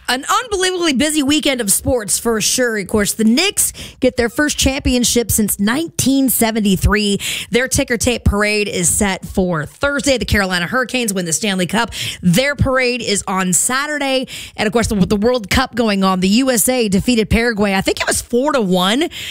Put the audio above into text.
An unbelievably busy weekend of sports for sure. Of course, the Knicks get their first championship since 1973. Their ticker tape parade is set for Thursday. The Carolina Hurricanes win the Stanley Cup. Their parade is on Saturday. And of course, with the World Cup going on, the USA defeated Paraguay. I think it was 4-1.